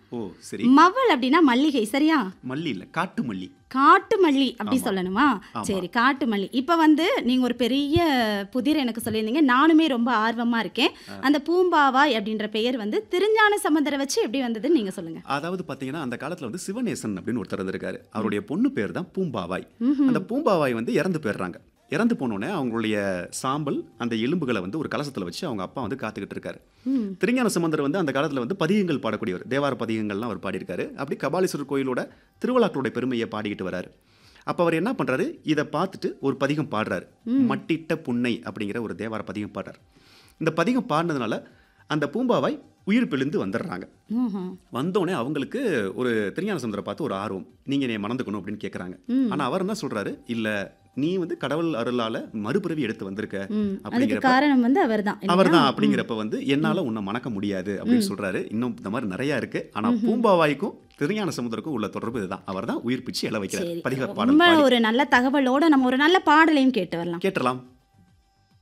ஓ சரி. மவல் அப்படின்னா மல்லிகை, சரியா? மல்லி இல்ல, காட்டு மல்லி. காட்டு மல்லி அப்படி ஆமா சொல்லணுமா? ஆமா. சரி, காட்டு மல்லி. இப்போ வந்து நீங்கள் ஒரு பெரிய புதிர் எனக்கு சொல்லியிருந்தீங்க, நானுமே ரொம்ப ஆர்வமாக இருக்கேன். அந்த பூம்பாவாய் அப்படின்ற பெயர் வந்து திருஞான சம்பந்தரை வச்சு எப்படி வந்ததுன்னு நீங்கள் சொல்லுங்கள். அதாவது பார்த்தீங்கன்னா அந்த காலத்தில் வந்து சிவநேசன் அப்படின்னு ஒருத்தர் இருந்திருக்காரு. அவருடைய பொண்ணு பேர் தான் பூம்பாவாய். ம். அந்த பூம்பாவாய் வந்து இறந்து போயிடுறாங்க. இறந்து போனோடனே அவங்களுடைய சாம்பல் அந்த எலும்புகளை வந்து ஒரு கலசத்தில் வச்சு அவங்க அப்பா வந்து காத்துக்கிட்டு இருக்காரு. ம். திருஞான சம்பந்தர் வந்து அந்த காலத்தில் வந்து பதிகங்கள் பாடக்கூடியவர், தேவார பதிகங்கள்லாம் அவர் பாடியிருக்காரு. அப்படி கபாலீஸ்வரர் கோயிலோட திருவிழாக்களுடைய பெருமையை பாடிக்கிட்டு வராரு. அப்போ அவர் என்ன பண்ணுறாரு, இதை பார்த்துட்டு ஒரு பதிகம் பாடுறாரு. மட்டிட்ட புன்னை அப்படிங்கிற ஒரு தேவார பதிகம் பாடுறாரு. இந்த பதிகம் பாடினதுனால அந்த பூம்பாவாய் உயிர் பிழிந்து வந்துடுறாங்க. ம்ஹும். வந்தோடனே அவங்களுக்கு ஒரு திருஞான சம்பந்தரை பார்த்து ஒரு ஆர்வம், நீங்கள் என்னை மணந்துக்கணும் அப்படின்னு கேட்குறாங்க. ஆனால் அவர் என்ன சொல்கிறாரு, இல்லை நீ வந்து கடவுள் அருளால மறுபிறவி எடுத்து வந்திருக்க அதுக்கு அப்படிங்கிறப்ப காரணம் வந்து அவர் தான் அவர் இல்லையா? தான் அப்படிங்கிறப்ப வந்து என்னால உன்னை மணக்க முடியாது அப்படின்னு சொல்றாரு. இன்னும் இந்த மாதிரி நிறைய இருக்கு. ஆனா பூம்பாவாய்க்கும் திருஞான சமுதருக்கும் உள்ள தொடர்பு இதுதான். அவர் தான் உயிர் பிச்சு எழ வைக்கிறார் சரி, பதிக பாடல் ரொம்ப பாடி. ஒரு நல்ல தகவலோட நம்ம ஒரு நல்ல பாடலையும் கேட்டு வரலாம். கேட்டலாம்.